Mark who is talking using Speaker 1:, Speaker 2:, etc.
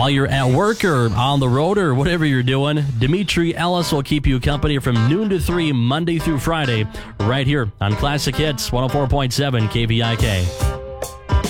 Speaker 1: While you're at work or on the road or whatever you're doing, Dimitri Ellis will keep you company from noon to 3 Monday through Friday right here on Classic Hits 104.7 KVIK.